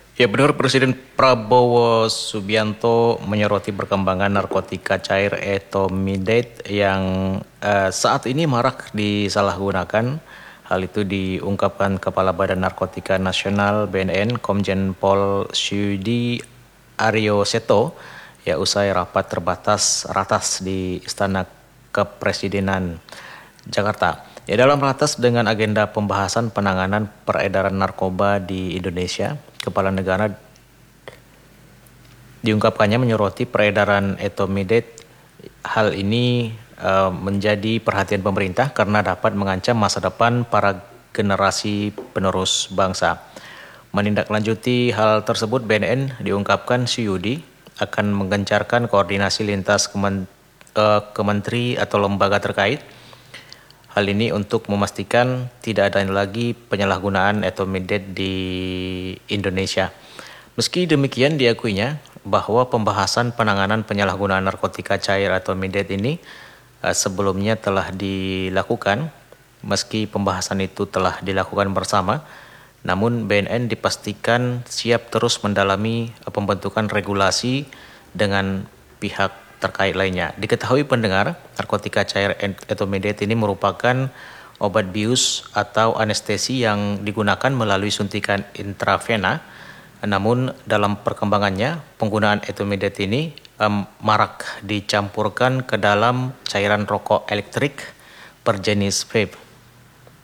Ya benar, Presiden Prabowo Subianto menyoroti perkembangan narkotika cair etomidate yang saat ini marak disalahgunakan. Hal itu diungkapkan Kepala Badan Narkotika Nasional BNN Komjen Pol Syudi Aryo Seto ya usai rapat terbatas ratas di Istana Kepresidenan Jakarta. Ya, dalam ratas dengan agenda pembahasan penanganan peredaran narkoba di Indonesia, Kepala Negara diungkapkannya menyoroti peredaran etomidate. Hal ini menjadi perhatian pemerintah karena dapat mengancam masa depan para generasi penerus bangsa. Menindaklanjuti hal tersebut, BNN diungkapkan Syudi akan menggencarkan koordinasi lintas kementeri atau lembaga terkait. Hal ini untuk memastikan tidak ada lagi penyalahgunaan etomidate di Indonesia. Meski demikian, diakuinya bahwa pembahasan penanganan penyalahgunaan narkotika cair etomidate ini sebelumnya telah dilakukan. Meski pembahasan itu telah dilakukan bersama, namun BNN dipastikan siap terus mendalami pembentukan regulasi dengan pihak terkait lainnya. Diketahui pendengar, narkotika cair etomidate ini merupakan obat bius atau anestesi yang digunakan melalui suntikan intravena. Namun dalam perkembangannya, penggunaan etomidate ini marak dicampurkan ke dalam cairan rokok elektrik berjenis vape.